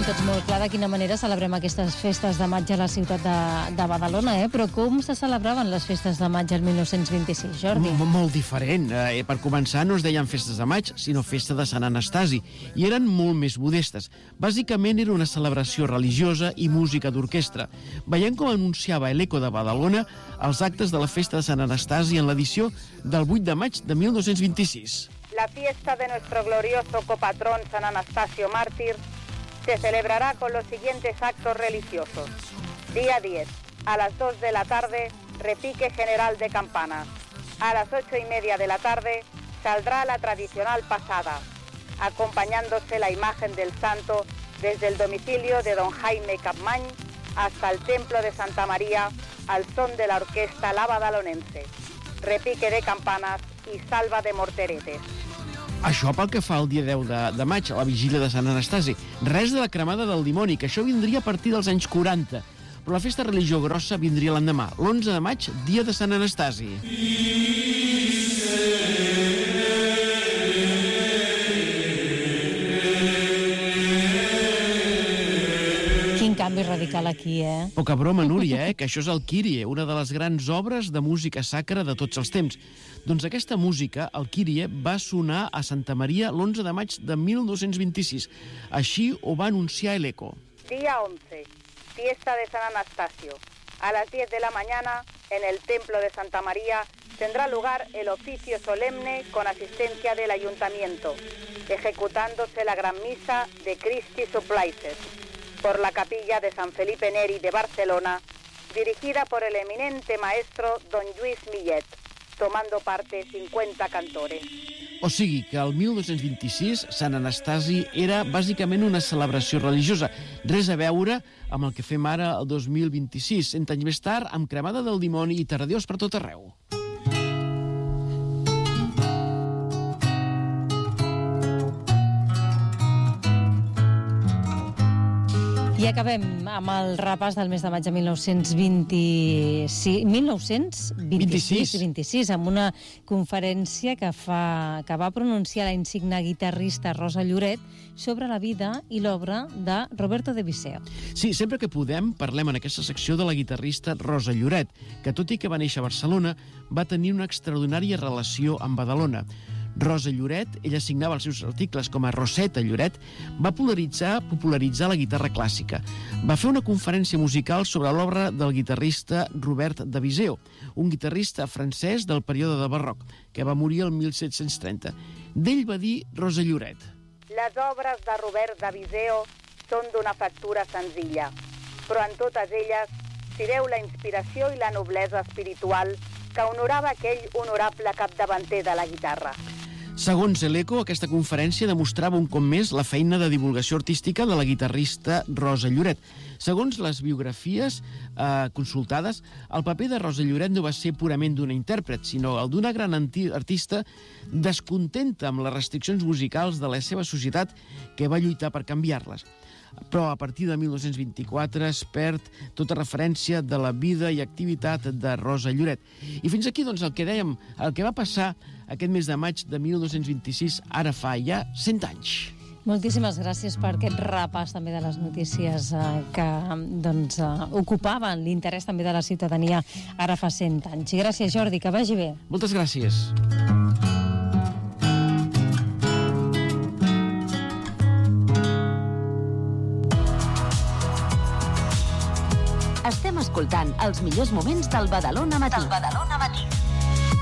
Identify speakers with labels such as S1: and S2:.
S1: tots molt clar de quina manera celebrem aquestes festes de maig a la ciutat de Badalona, però com se celebraven les festes de maig el 1926, Jordi?
S2: Molt diferent. Per començar, no es deien festes de maig, sinó festa de Sant Anastasi, i eren molt més modestes. Bàsicament era una celebració religiosa i música d'orquestra. Veiem com anunciava l'Eco de Badalona els actes de la festa de Sant Anastasi en l'edició del 8 de maig de 1926.
S3: La fiesta de nuestro glorioso copatrón San Anastasio Mártir se celebrará con los siguientes actos religiosos. Día 10, a las 2 de la tarde, repique general de campanas. A las 8:30 de la tarde, saldrá la tradicional pasada, acompañándose la imagen del santo desde el domicilio de don Jaime Capmany hasta el templo de Santa María al son de la orquesta La Badalonense. Repique de campanas i salva de morteretes.
S2: Això pel que fa al dia 10 de maig, a la vigília de Sant Anastasi. Res de la cremada del dimoni, que això vindria a partir dels anys 40. Però la festa religió grossa vindria l'endemà, l'11 de maig, dia de Sant Anastasi.
S1: Quin canvi radical aquí,
S2: Poca broma, Núria, que això és el Kyrie, una de les grans obres de música sacra de tots els temps. Doncs aquesta música, el Kyrie, va sonar a Santa Maria l'11 de maig de 1926. Així ho va anunciar l'Eco.
S3: Día 11, fiesta de San Anastasio. A las 10 de la mañana, en el templo de Santa María, tendrá lugar el oficio solemne con asistencia del ayuntamiento, ejecutándose la gran misa de Christi Supplices por la capilla de San Felipe Neri de Barcelona, dirigida por el eminente maestro don Lluís Millet, tomando parte 50 cantores.
S2: O sigui que el 1226 Sant Anastasi era bàsicament una celebració religiosa, res a veure amb el que fem ara el 2026, 100 anys més tard, amb cremada del dimoni i terradeus per tot arreu.
S1: I acabem amb el repàs del mes de maig de 1926, amb una conferència que va pronunciar la insigne guitarrista Rosa Lloret sobre la vida i l'obra de Roberto de Viseo.
S2: Sí, sempre que podem parlem en aquesta secció de la guitarrista Rosa Lloret, que tot i que va néixer a Barcelona, va tenir una extraordinària relació amb Badalona. Rosa Lloret, ella signava els seus articles com a Roseta Lloret, va popularitzar la guitarra clàssica. Va fer una conferència musical sobre l'obra del guitarrista Robert de Viseo, un guitarrista francès del període del barroc, que va morir el 1730. D'ell va dir Rosa Lloret:
S3: Les obres de Robert de Viseo són d'una factura senzilla, però en totes elles s'hi veu la inspiració i la noblesa espiritual que honorava aquell honorable capdavanter de la guitarra.
S2: Segons l'Eco, aquesta conferència demostrava un cop més la feina de divulgació artística de la guitarrista Rosa Lloret. Segons les biografies consultades, el paper de Rosa Lloret no va ser purament d'una intèrpret, sinó el d'una gran artista descontenta amb les restriccions musicals de la seva societat que va lluitar per canviar-les. Però a partir de 1924 es perd tota referència de la vida i activitat de Rosa Lloret. I fins aquí, doncs, el que dèiem, el que va passar aquest mes de maig de 1926, ara fa ja 100 anys.
S1: Moltíssimes gràcies per aquest repàs també de les notícies que ocupaven l'interès també de la ciutadania ara fa 100 anys. I gràcies, Jordi, que vagi bé.
S2: Moltes gràcies.
S4: Estem escoltant els millors moments del Badalona Matí.